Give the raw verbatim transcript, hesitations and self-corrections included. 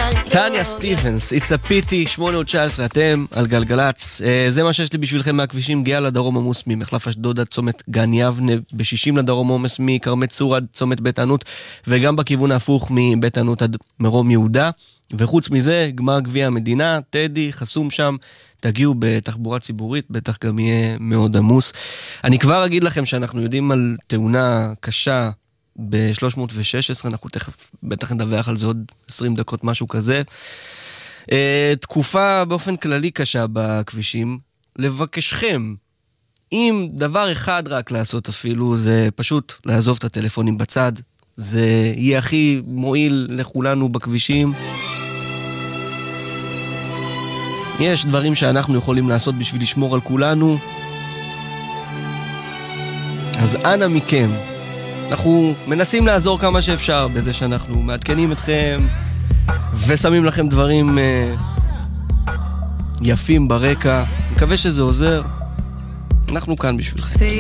טניה סטיבנס, It's a pity, שמונה תשע עשרה, אתם על גלגלץ. זה מה שיש לי בשבילכם מהכבישים. גאה לדרום עמוס ממחלף אשדוד עד צומת גן יבנה, ב-שישים לדרום עומס מקרמת צור עד צומת בית ענות, וגם בכיוון ההפוך מבית ענות עד מרום יהודה. וחוץ מזה, גמר גביע המדינה, טדי, חסום שם, תגיעו בתחבורה ציבורית, בטח גם יהיה מאוד עמוס. אני כבר אגיד לכם שאנחנו יודעים על תאונה קשה ב-שלוש מאות ושש עשרה, אנחנו תכף בטח נדווח על זה עוד עשרים דקות, משהו כזה. תקופה באופן כללי קשה בכבישים. לבקשכם, אם דבר אחד רק לעשות אפילו, זה פשוט לעזוב את הטלפונים בצד. זה יהיה הכי מועיל לכולנו בכבישים. יש דברים שאנחנו יכולים לעשות בשביל לשמור על כולנו. אז אנא מכם, אנחנו מנסים לעזור כמה שאפשר בזה שאנחנו מעדכנים אתכם ושמים לכם דברים יפים ברקע. מקווה שזה עוזר. אנחנו כאן בשבילכם.